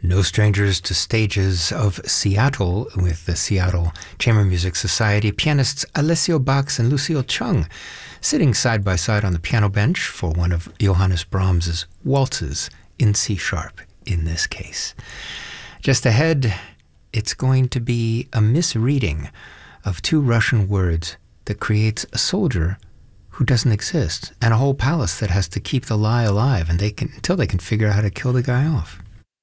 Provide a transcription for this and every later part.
No strangers to stages of Seattle with the Seattle Chamber Music Society pianists Alessio Bax and Lucille Chung sitting side by side on the piano bench for one of Johannes Brahms's waltzes in C sharp in this case. Just ahead, it's going to be a misreading of two Russian words that creates a soldier who doesn't exist and a whole palace that has to keep the lie alive until they can figure out how to kill the guy off.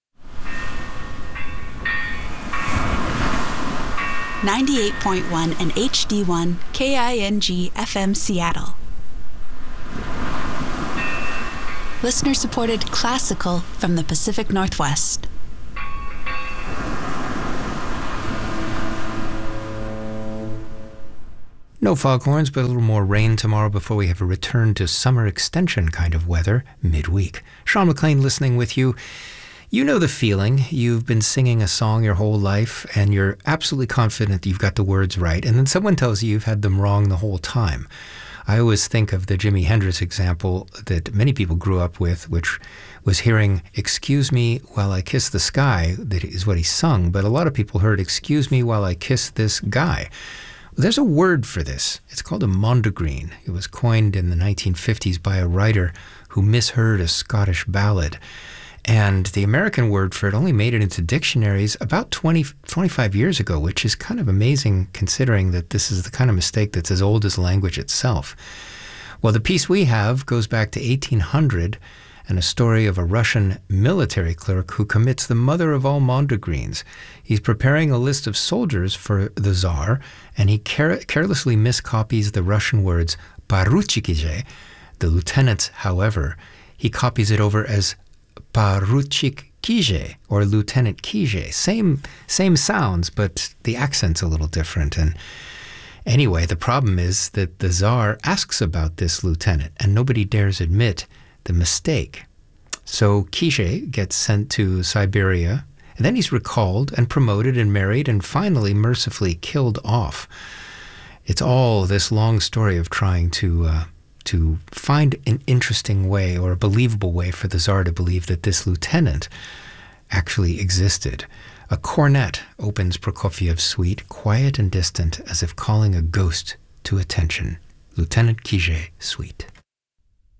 98.1 and HD1 KING FM Seattle. Listener-supported classical from the Pacific Northwest. No foghorns, but a little more rain tomorrow before we have a return to summer extension kind of weather midweek. Sean McLean listening with you. You know the feeling. You've been singing a song your whole life, and you're absolutely confident that you've got the words right, and then someone tells you you've had them wrong the whole time. I always think of the Jimi Hendrix example that many people grew up with, which was hearing, "Excuse me while I kiss the sky," that is what he sung, but a lot of people heard, "Excuse me while I kiss this guy." There's a word for this. It's called a mondegreen. It was coined in the 1950s by a writer who misheard a Scottish ballad. And the American word for it only made it into dictionaries about 25 years ago, which is kind of amazing considering that this is the kind of mistake that's as old as language itself. Well, the piece we have goes back to 1800 and a story of a Russian military clerk who commits the mother of all mondegreens. He's preparing a list of soldiers for the Tsar, and he carelessly miscopies the Russian words "poruchikije." The lieutenant, however, he copies it over as "Poruchik Kije" or Lieutenant Kije. Same sounds, but the accent's a little different. And anyway, the problem is that the Tsar asks about this lieutenant, and nobody dares admit the mistake. So Kije gets sent to Siberia, and then he's recalled and promoted and married and finally mercifully killed off. It's all this long story of trying to find an interesting way or a believable way for the Tsar to believe that this lieutenant actually existed. A cornet opens Prokofiev's suite, quiet and distant, as if calling a ghost to attention. Lieutenant Kije Suite.